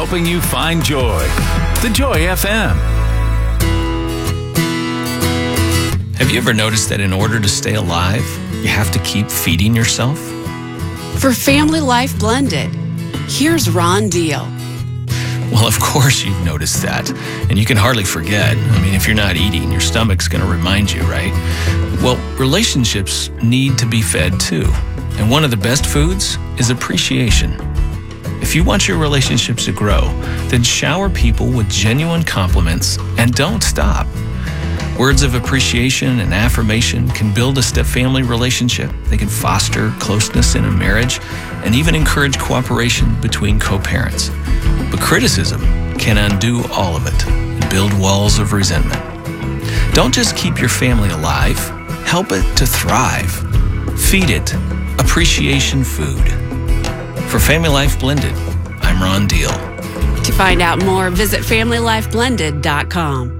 helping you find joy. The Joy FM. Have you ever noticed that in order to stay alive, you have to keep feeding yourself? For Family Life Blended, here's Ron Deal. Well, of course you've noticed that, and you can hardly forget. I mean, if you're not eating, your stomach's going to remind you, right? Well, relationships need to be fed too, and one of the best foods is appreciation. If you want your relationships to grow, then shower people with genuine compliments and don't stop. Words of appreciation and affirmation can build a step-family relationship. They can foster closeness in a marriage and even encourage cooperation between co-parents. But criticism can undo all of it and build walls of resentment. Don't just keep your family alive, help it to thrive. Feed it appreciation food. For Family Life Blended, I'm Ron Deal. To find out more, visit FamilyLifeBlended.com.